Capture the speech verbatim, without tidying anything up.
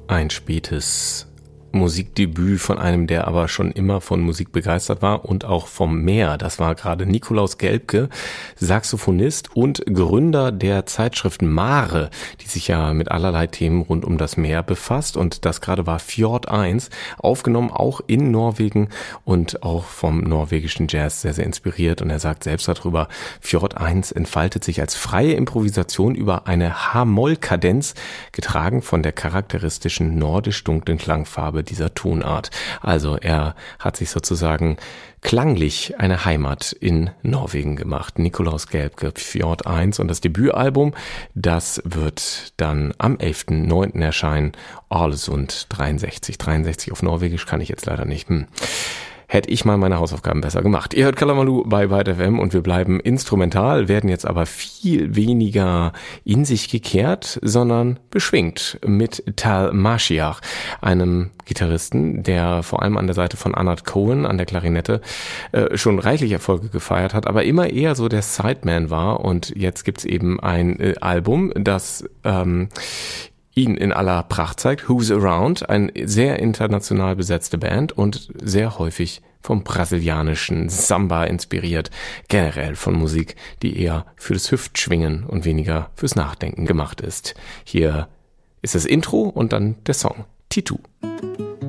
Ein spätes Musikdebüt von einem, der aber schon immer von Musik begeistert war und auch vom Meer. Das war gerade Nikolaus Gelbke, Saxophonist und Gründer der Zeitschrift Mare, die sich ja mit allerlei Themen rund um das Meer befasst. Und das gerade war Fjord eins, aufgenommen auch in Norwegen und auch vom norwegischen Jazz sehr, sehr inspiriert. Und er sagt selbst darüber, Fjord eins entfaltet sich als freie Improvisation über eine H-Moll-Kadenz, getragen von der charakteristischen nordisch-dunklen Klangfarbe dieser Tonart. Also er hat sich sozusagen klanglich eine Heimat in Norwegen gemacht. Nikolaus Gelbke, Fjord eins, und das Debütalbum, das wird dann am elften neunten erscheinen. Ålesund dreiundsechzig. dreiundsechzig auf Norwegisch kann ich jetzt leider nicht. Hm. Hätte ich mal meine Hausaufgaben besser gemacht. Ihr hört Kalamaloo bei Byte F M und wir bleiben instrumental, werden jetzt aber viel weniger in sich gekehrt, sondern beschwingt mit Tal Mashiach, einem Gitarristen, der vor allem an der Seite von Anat Cohen an der Klarinette äh, schon reichlich Erfolge gefeiert hat, aber immer eher so der Sideman war. Und jetzt gibt's eben ein äh, Album, das ähm, ihn in aller Pracht zeigt. Who's Around, eine sehr international besetzte Band und sehr häufig vom brasilianischen Samba inspiriert, generell von Musik, die eher für das Hüftschwingen und weniger fürs Nachdenken gemacht ist. Hier ist das Intro und dann der Song Titu.